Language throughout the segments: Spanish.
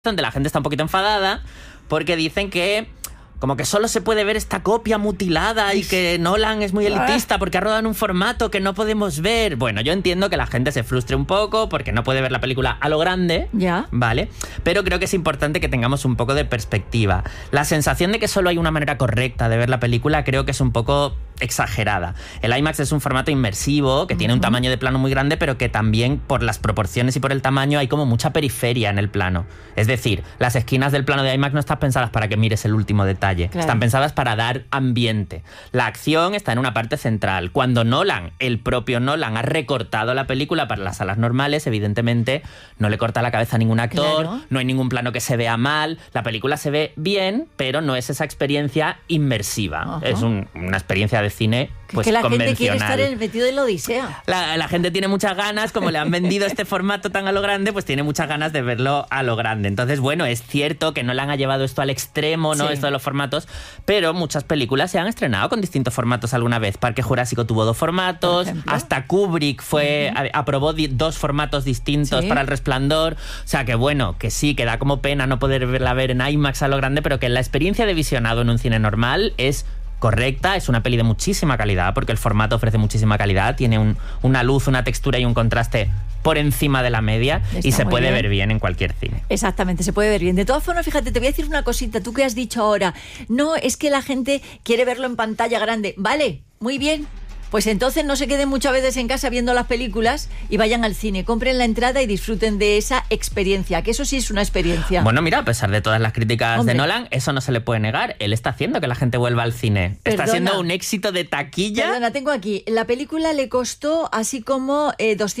donde la gente está un poquito enfadada porque dicen que como que solo se puede ver esta copia mutilada y que Nolan es muy elitista porque ha rodado en un formato que no podemos ver. Bueno, yo entiendo que la gente se frustre un poco porque no puede ver la película a lo grande, ¿vale? Pero creo que es importante que tengamos un poco de perspectiva. La sensación de que solo hay una manera correcta de ver la película creo que es un poco exagerada. El IMAX es un formato inmersivo que tiene un tamaño de plano muy grande, pero que también por las proporciones y por el tamaño hay como mucha periferia en el plano. Es decir, las esquinas del plano de IMAX no están pensadas para que mires el último detalle. Claro. Están pensadas para dar ambiente. La acción está en una parte central. Cuando el propio Nolan, ha recortado la película para las salas normales, evidentemente no le corta la cabeza a ningún actor, no hay ningún plano que se vea mal, la película se ve bien, pero no es esa experiencia inmersiva. Es una experiencia de cine pues que la convencional. Gente quiere estar en el metido de la odisea. La gente tiene muchas ganas, como le han vendido este formato tan a lo grande, pues tiene muchas ganas de verlo a lo grande. Entonces, bueno, es cierto que Nolan ha llevado esto al extremo, ¿no? Esto de los formatos, pero muchas películas se han estrenado con distintos formatos alguna vez. Parque Jurásico tuvo 2 formatos, hasta Kubrick aprobó 2 formatos distintos para El Resplandor. O sea que bueno, que sí, que da como pena no poder verla ver en IMAX a lo grande, pero que la experiencia de visionado en un cine normal es correcta, es una peli de muchísima calidad, porque el formato ofrece muchísima calidad, tiene una luz, una textura y un contraste por encima de la media. Está y se puede ver bien en cualquier cine. Exactamente, se puede ver bien. De todas formas, fíjate, te voy a decir una cosita, tú que has dicho ahora, no, es que la gente quiere verlo en pantalla grande. Vale, muy bien. Pues entonces no se queden muchas veces en casa viendo las películas y vayan al cine, compren la entrada y disfruten de esa experiencia, que eso sí es una experiencia. Bueno, mira, a pesar de todas las críticas de Nolan, eso no se le puede negar. Él está haciendo que la gente vuelva al cine. Está siendo un éxito de taquilla. Perdona, tengo aquí, la película le costó así como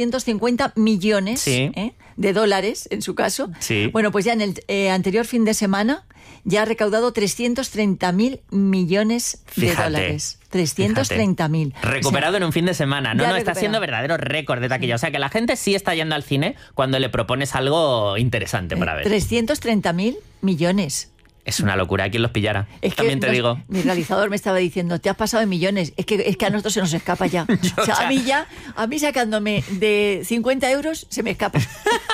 250 millones de dólares, en su caso. Sí. Bueno, pues ya en el anterior fin de semana ya ha recaudado 330.000 millones de dólares. 330.000. Recuperado en un fin de semana. No, está siendo verdadero récord de taquilla. O sea que la gente sí está yendo al cine cuando le propones algo interesante para ver. 330.000 millones. Es una locura, ¿quién los pillara? También te digo. Mi realizador me estaba diciendo, te has pasado en millones. Es que a nosotros se nos escapa ya. O sea, a mí sacándome de 50 euros, se me escapa.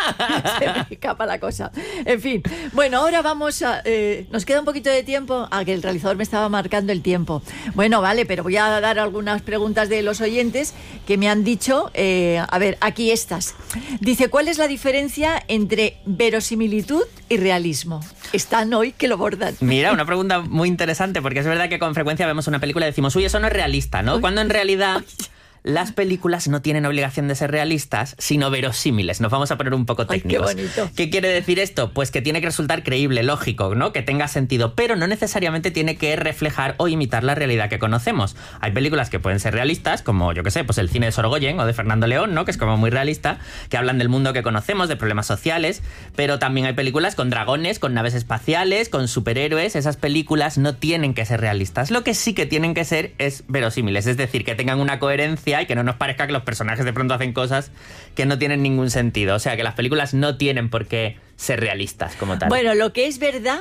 Se me escapa la cosa. En fin. Bueno, ahora vamos a... nos queda un poquito de tiempo. Que el realizador me estaba marcando el tiempo. Bueno, vale, pero voy a dar algunas preguntas de los oyentes que me han dicho. A ver, aquí estas. Dice, ¿cuál es la diferencia entre verosimilitud y realismo? Están hoy que lo bordan. Mira, una pregunta muy interesante, porque es verdad que con frecuencia vemos una película y decimos, uy, eso no es realista, ¿no? Cuando en realidad las películas no tienen obligación de ser realistas, sino verosímiles. Nos vamos a poner un poco técnicos. Ay, qué bonito. ¿Qué quiere decir esto? Pues que tiene que resultar creíble, lógico, ¿no? Que tenga sentido, pero no necesariamente tiene que reflejar o imitar la realidad que conocemos. Hay películas que pueden ser realistas, como, yo qué sé, pues el cine de Sorogoyen o de Fernando León, ¿no? Que es como muy realista, que hablan del mundo que conocemos, de problemas sociales, pero también hay películas con dragones, con naves espaciales, con superhéroes. Esas películas no tienen que ser realistas. Lo que sí que tienen que ser es verosímiles, es decir, que tengan una coherencia y que no nos parezca que los personajes de pronto hacen cosas que no tienen ningún sentido. O sea, que las películas no tienen por qué ser realistas como tal. Bueno, lo que es verdad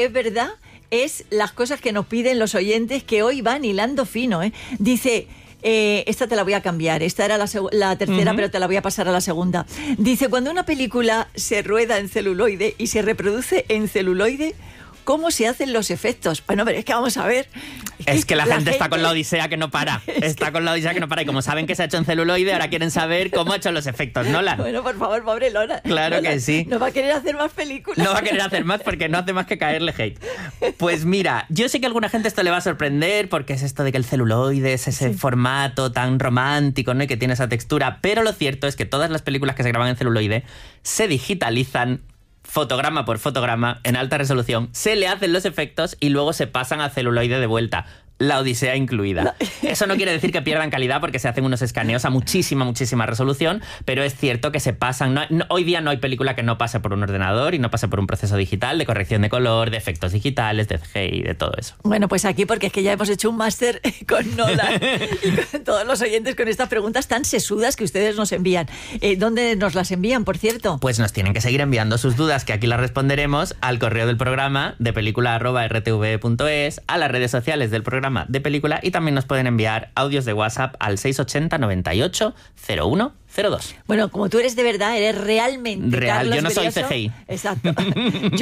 es las cosas que nos piden los oyentes, que hoy van hilando fino, ¿eh? Dice... esta te la voy a cambiar. Esta era la tercera, pero te la voy a pasar a la segunda. Dice, cuando una película se rueda en celuloide y se reproduce en celuloide, ¿cómo se hacen los efectos? Bueno, pero es que vamos a ver. Es que la gente está con la odisea que no para. Está con la odisea que no para. Y como saben que se ha hecho en celuloide, ahora quieren saber cómo ha hecho los efectos, Nolan. Bueno, por favor, pobre Lola. Claro Nolan, que sí. No va a querer hacer más películas. No va a querer hacer más porque no hace más que caerle hate. Pues mira, yo sé que a alguna gente esto le va a sorprender porque es esto de que el celuloide es ese formato tan romántico, ¿no? Y que tiene esa textura. Pero lo cierto es que todas las películas que se graban en celuloide se digitalizan fotograma por fotograma en alta resolución, se le hacen los efectos y luego se pasan a celuloide de vuelta. La odisea incluida. Eso no quiere decir que pierdan calidad porque se hacen unos escaneos a muchísima resolución, pero es cierto que se pasan. Hoy día no hay película que no pase por un ordenador y no pase por un proceso digital de corrección de color, de efectos digitales, de CGI, de todo eso. Bueno, pues aquí, porque es que ya hemos hecho un máster con Nolan y con todos los oyentes con estas preguntas tan sesudas que ustedes nos envían. ¿Dónde nos las envían, por cierto? Pues nos tienen que seguir enviando sus dudas, que aquí las responderemos al correo del programa de película@rtv.es, a las redes sociales del programa programa de película y también nos pueden enviar audios de WhatsApp al 680 98 0102. Bueno, como tú eres de verdad, eres realmente Real, Carlos yo no soy Brioso. CGI. Exacto.